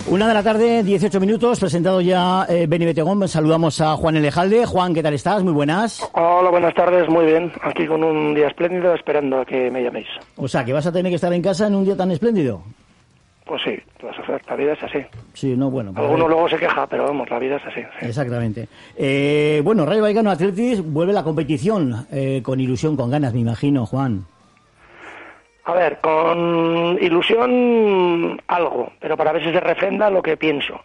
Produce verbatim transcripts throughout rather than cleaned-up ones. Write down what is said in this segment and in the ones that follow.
Una de la tarde, dieciocho minutos, presentado ya eh, Beni Betegón. Saludamos a Juan Elejalde. Juan, ¿qué tal estás? Muy buenas. Hola, buenas tardes, muy bien. Aquí con un día espléndido, esperando a que me llaméis. O sea, que vas a tener que estar en casa en un día tan espléndido. Pues sí, vas a hacer, la vida es así. Sí, no, bueno. Alguno luego se queja, pero vamos, la vida es así. Sí. Exactamente. Eh, bueno, Rayo Vallecano Athletic vuelve a la competición eh, con ilusión, con ganas, me imagino, Juan. A ver, con ilusión algo, pero para ver si se refrenda lo que pienso.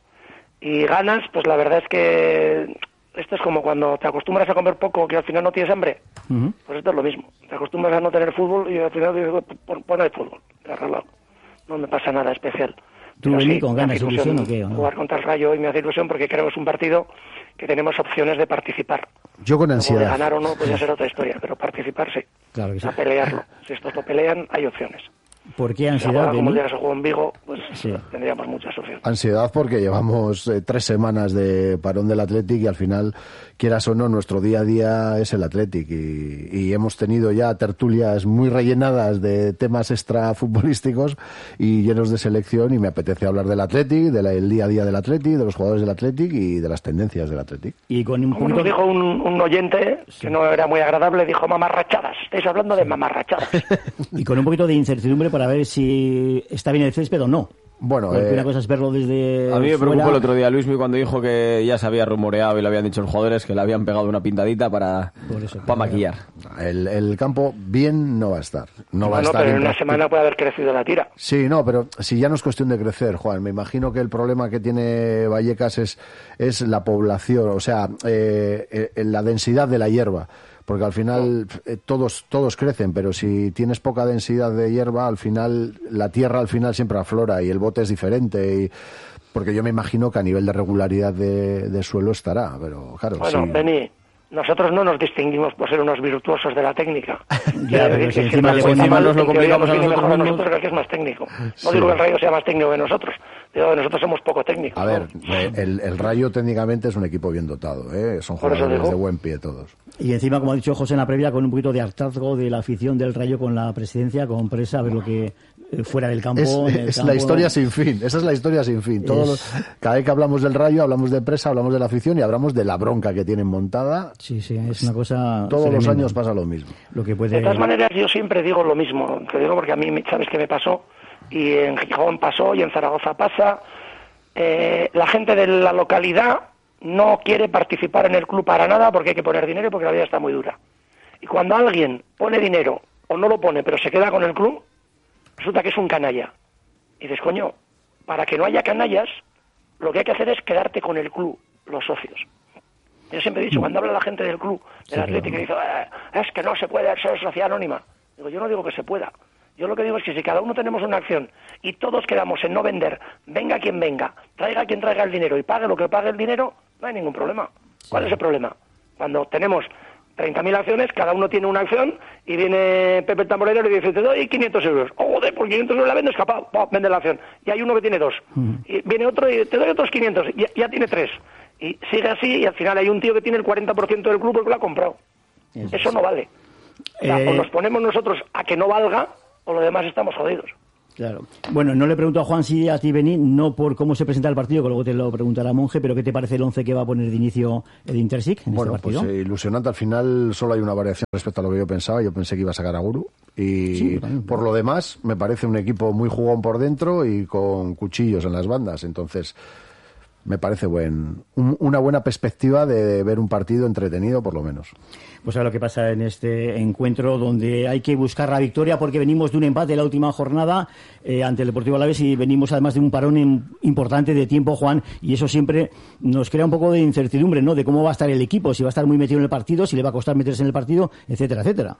Y ganas, pues la verdad es que esto es como cuando te acostumbras a comer poco, que al final no tienes hambre. Uh-huh. Pues esto es lo mismo. Te acostumbras a no tener fútbol y al final dices, pues, pues no hay fútbol, te arreglado. No me pasa nada especial. ¿Tú venís sí, con ganas, ilusión, ilusión o qué? ¿O no? Jugar contra el Rayo hoy me hace ilusión porque creo que es un partido que tenemos opciones de participar. Yo con ansiedad. Luego de ganar o no puede ser otra historia, pero participar sí. Claro que sí. A pelearlo. Si estos lo pelean, hay opciones. ¿Por qué ansiedad? Si como el día que se jugó en Vigo, pues sí. tendríamos muchas opciones. Ansiedad porque llevamos eh, tres semanas de parón del Athletic y al final, quieras o no, nuestro día a día es el Athletic y, y hemos tenido ya tertulias muy rellenadas de temas extrafutbolísticos y llenos de selección y me apetece hablar del Athletic, del día a día del Athletic, de los jugadores del Athletic y de las tendencias del Athletic. Y con un Como punto... nos dijo un, un oyente, sí. que no era muy agradable, dijo mamarrachadas. Estáis hablando de mamarrachadas. Y con un poquito de incertidumbre para ver si está bien el césped o no. Bueno, porque eh, una cosa es verlo desde a mí me fuera. preocupó el otro día Luismi cuando dijo que ya se había rumoreado y le habían dicho los jugadores que le habían pegado una pintadita para, eso, para maquillar. El, el campo bien no va a estar. No, no va a estar pero en una semana puede haber crecido la tira. Sí, no, pero si ya no es cuestión de crecer, Juan. Me imagino que el problema que tiene Vallecas es, es la población, o sea, eh, eh, la densidad de la hierba. Porque al final eh, todos todos crecen, pero si tienes poca densidad de hierba, al final la tierra al final siempre aflora y el bote es diferente. Y, porque yo me imagino que a nivel de regularidad de, de suelo estará, pero claro. Bueno, sí. Beni, nosotros no nos distinguimos por ser unos virtuosos de la técnica. Ya, pero decir si que encima, si si encima mal, nos lo complicamos a nosotros, nosotros a nosotros que es más técnico. No sí. digo que el Rayo sea más técnico que nosotros, digo que nosotros somos poco técnicos. A ver, ¿no? el, el Rayo técnicamente es un equipo bien dotado, ¿eh? Son jugadores de buen pie todos. Y encima, como ha dicho José en la previa, con un poquito de hartazgo de la afición del Rayo con la presidencia, con Presa, a ver lo que eh, fuera del campo. Es, en el es campo, la historia sin fin, esa es la historia sin fin. Todos es... los, cada vez que hablamos del Rayo, hablamos de Presa, hablamos de la afición y hablamos de la bronca que tienen montada. Sí, sí, es una cosa... Todos tremenda. los años pasa lo mismo. Lo que puede... De todas maneras, yo siempre digo lo mismo. Te digo porque a mí, sabes que me pasó, y en Gijón pasó, y en Zaragoza pasa. Eh, la gente de la localidad no quiere participar en el club para nada porque hay que poner dinero y porque la vida está muy dura. Y cuando alguien pone dinero o no lo pone pero se queda con el club, resulta que es un canalla. Y dices, coño, para que no haya canallas, lo que hay que hacer es quedarte con el club, los socios. Yo siempre he dicho, cuando habla la gente del club, del sí, Atlético, claro. dice, eh, es que no se puede ser sociedad anónima. Digo, yo no digo que se pueda. Yo lo que digo es que si cada uno tenemos una acción y todos quedamos en no vender, venga quien venga, traiga quien traiga el dinero y pague lo que pague el dinero, no hay ningún problema. ¿Cuál sí. es el problema? Cuando tenemos treinta mil acciones, cada uno tiene una acción y viene Pepe el Tamborero y le dice, te doy quinientos euros. Oh, joder, por quinientos euros la vendes, capaz, oh, vende la acción. Y hay uno que tiene dos. Uh-huh. Y viene otro y te doy otros quinientos, y ya, ya tiene tres. Y sigue así y al final hay un tío que tiene el cuarenta por ciento del club porque lo ha comprado. Eso, Eso no vale. O, sea, eh... o nos ponemos nosotros a que no valga o lo demás estamos jodidos. Claro. Bueno, no le pregunto a Juan si a ti, Beni, no por cómo se presenta el partido, que luego te lo preguntará Monje, pero ¿qué te parece el once que va a poner de inicio el Intersic en bueno, este partido? Pues eh, ilusionante. Al final solo hay una variación respecto a lo que yo pensaba. Yo pensé que iba a sacar a Guru. Y sí, también, por lo demás, me parece un equipo muy jugón por dentro y con cuchillos en las bandas. Entonces, me parece buen, un, una buena perspectiva de ver un partido entretenido, por lo menos. Pues a lo que pasa en este encuentro donde hay que buscar la victoria porque venimos de un empate en la última jornada eh, ante el Deportivo Alavés y venimos además de un parón en, importante de tiempo, Juan, y eso siempre nos crea un poco de incertidumbre, ¿no? De cómo va a estar el equipo, si va a estar muy metido en el partido, si le va a costar meterse en el partido, etcétera, etcétera.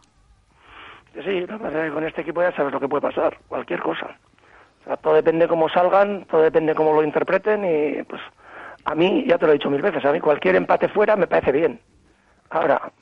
Sí, la verdad es que con este equipo ya sabes lo que puede pasar, cualquier cosa. O sea, todo depende cómo salgan, todo depende cómo lo interpreten y pues a mí, ya te lo he dicho mil veces, a mí cualquier empate fuera me parece bien. Ahora,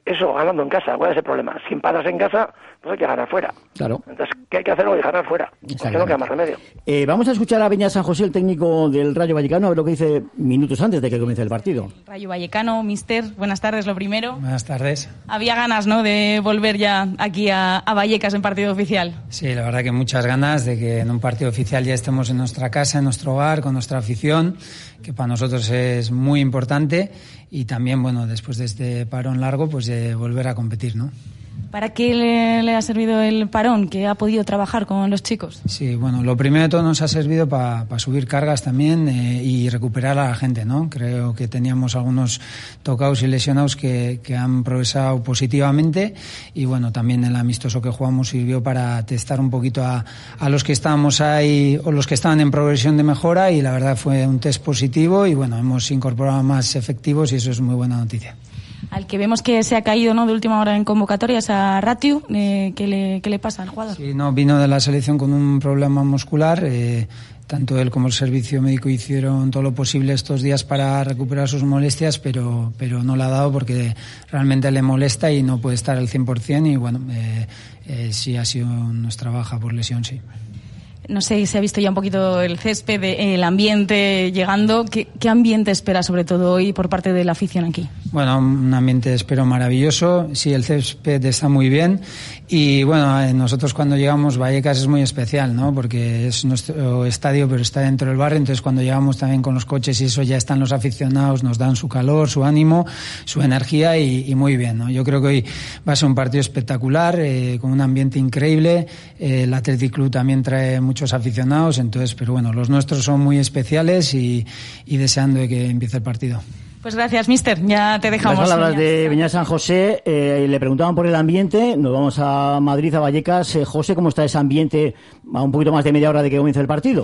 eso, ganando en casa. ¿Cuál es el problema? Si empatas en casa, pues hay que ganar fuera. Claro. Entonces, ¿qué hay que hacer hoy? Ganar fuera. Porque no queda más remedio. Eh, vamos a escuchar a Beñat San José, el técnico del Rayo Vallecano, a ver lo que dice minutos antes de que comience el partido. Rayo Vallecano, mister, buenas tardes, lo primero. Buenas tardes. Había ganas, ¿no?, de volver ya aquí a, a Vallecas en partido oficial. Sí, la verdad que muchas ganas de que en un partido oficial ya estemos en nuestra casa, en nuestro hogar, con nuestra afición, que para nosotros es muy importante, y también, bueno, después de este parón largo, pues de volver a competir, ¿no? ¿Para qué le, le ha servido el parón? ¿Que ha podido trabajar con los chicos? Sí, bueno, lo primero de todo nos ha servido para pa subir cargas también eh, y recuperar a la gente, ¿no? Creo que teníamos algunos tocados y lesionados que, que han progresado positivamente, y bueno, también el amistoso que jugamos sirvió para testar un poquito a, a los que estábamos ahí o los que estaban en progresión de mejora, y la verdad fue un test positivo, y bueno, hemos incorporado más efectivos y eso es muy buena noticia. Al que vemos que se ha caído, ¿no?, de última hora en convocatorias, a Ratiu, eh, ¿qué, le, ¿qué le pasa al jugador? Sí, no, vino de la selección con un problema muscular. Eh, tanto él como el servicio médico hicieron todo lo posible estos días para recuperar sus molestias, pero, pero no le ha dado porque realmente le molesta y no puede estar al cien por ciento, y bueno, eh, eh, sí ha sido nuestra baja por lesión, sí. No sé, se ha visto ya un poquito el césped, el ambiente llegando. ¿Qué, qué ambiente espera sobre todo hoy por parte de la afición aquí? Bueno, un ambiente espero maravilloso. Sí, el césped está muy bien, y bueno, nosotros cuando llegamos, Vallecas es muy especial, ¿no? Porque es nuestro estadio, pero está dentro del barrio, entonces cuando llegamos también con los coches y eso, ya están los aficionados, nos dan su calor, su ánimo, su energía, y, y muy bien, ¿no? Yo creo que hoy va a ser un partido espectacular, eh, con un ambiente increíble. Eh, el Athletic Club también trae muchos aficionados, entonces, pero bueno, los nuestros son muy especiales, y, y deseando de que empiece el partido. Pues gracias, mister. Ya te dejamos. Las palabras de Beñat San José. Eh, le preguntaban por el ambiente. Nos vamos a Madrid, a Vallecas. Eh, José, ¿cómo está ese ambiente a un poquito más de media hora de que comience el partido?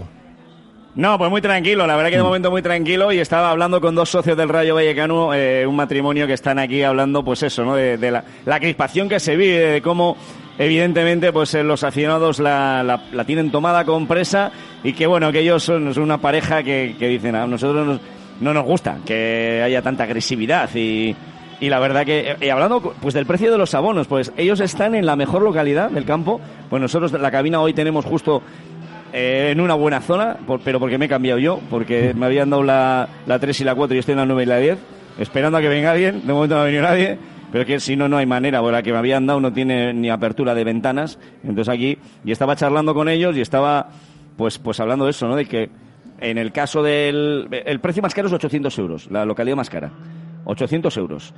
No, pues muy tranquilo, la verdad que de momento muy tranquilo, y estaba hablando con dos socios del Rayo Vallecano, eh, un matrimonio que están aquí hablando, pues eso, ¿no? De, de la, la crispación que se vive, de cómo evidentemente pues eh, los aficionados la, la, la tienen tomada con presa, y que bueno, que ellos son, son una pareja que, que dicen, a nosotros nos, no nos gusta que haya tanta agresividad, y, y la verdad que, y hablando pues del precio de los abonos, pues ellos están en la mejor localidad del campo, pues nosotros la cabina hoy tenemos justo Eh, en una buena zona, por, pero porque me he cambiado yo, porque me habían dado la, la tres y la cuatro y estoy en la nueve y la diez, esperando a que venga alguien. De momento no ha venido nadie, pero es que si no, no hay manera, porque la que me habían dado no tiene ni apertura de ventanas. Entonces aquí, y estaba charlando con ellos y estaba pues pues hablando de eso, ¿no? De que en el caso del... El precio más caro es ochocientos euros, la localidad más cara, ochocientos euros.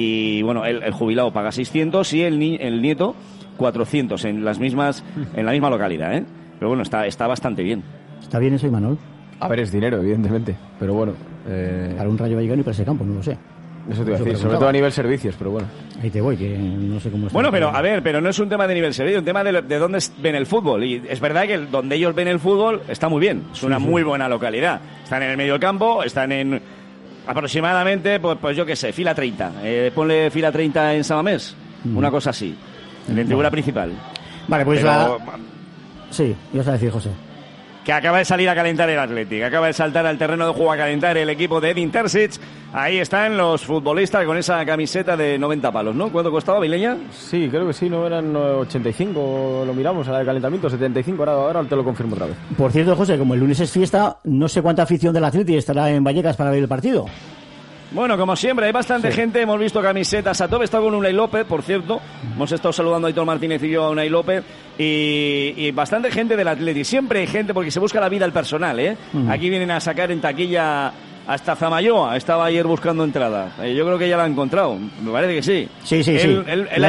Y bueno, el, el jubilado paga seiscientos y el, ni, el nieto cuatrocientos en las mismas en la misma localidad, ¿eh? Pero bueno, está, está bastante bien. ¿Está bien eso, Imanol? A ver, es dinero, evidentemente. Pero bueno. Eh... Para un Rayo Vallecano y para ese campo, no lo sé. Eso te iba a decir, sobre todo a nivel servicios, pero bueno. Ahí te voy, que no sé cómo está. Bueno, pero a ver, pero no es un tema de nivel servicio, es un tema de, de dónde ven el fútbol. Y es verdad que el, donde ellos ven el fútbol está muy bien. Es una sí, sí. muy buena localidad. Están en el medio del campo, están en aproximadamente, pues, pues yo qué sé, fila treinta. Eh, ponle fila treinta en Samamés, mm. una cosa así. En la tribuna principal. Vale, pues pero, la... Sí, ibas a decir, José. Que acaba de salir a calentar el Athletic, acaba de saltar al terreno de juego a calentar el equipo de Edin Terzic. Ahí están los futbolistas con esa camiseta de noventa palos, ¿no? ¿Cuánto costaba, Vileña? Sí, creo que sí, no eran ochenta y cinco, lo miramos a la de calentamiento, setenta y cinco, ahora, ahora te lo confirmo otra vez. Por cierto, José, como el lunes es fiesta, no sé cuánta afición del Athletic estará en Vallecas para ver el partido. Bueno, como siempre, hay bastante sí. gente, hemos visto camisetas. Atobe está con Unai López, por cierto. Hemos estado saludando a Aitor Martínez y yo a Unai López. Y, y bastante gente del Athletic. Siempre hay gente porque se busca la vida al personal, ¿eh? Uh-huh. Aquí vienen a sacar en taquilla hasta Zamayoa. Estaba ayer buscando entrada. Eh, yo creo que ya la ha encontrado. Me parece que sí. Sí, sí, él, sí. Él, él